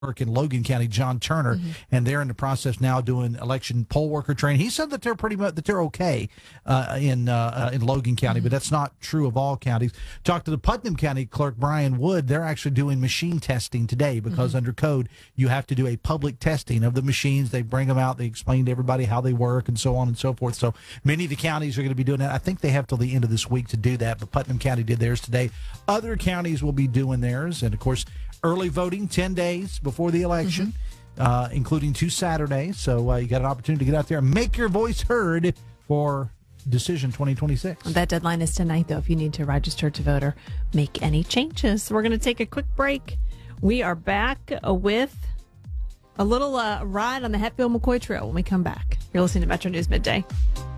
in Logan County, John Turner, and they're in the process now doing election poll worker training. He said that they're okay in Logan County, but that's not true of all counties. Talked to the Putnam County Clerk Brian Wood. They're actually doing machine testing today because under code you have to do a public testing of the machines. They bring them out, they explain to everybody how they work and so on and so forth. So many of the counties are going to be doing that. I think they have till the end of this week to do that, but Putnam County did theirs today. Other counties will be doing theirs, and of course early voting 10 days before the election, including 2 Saturdays. So you got an opportunity to get out there and make your voice heard for Decision 2026. That deadline is tonight, though, if you need to register to vote or make any changes. We're going to take a quick break. We are back with a little ride on the Hatfield-McCoy Trail when we come back. You're listening to Metro News Midday.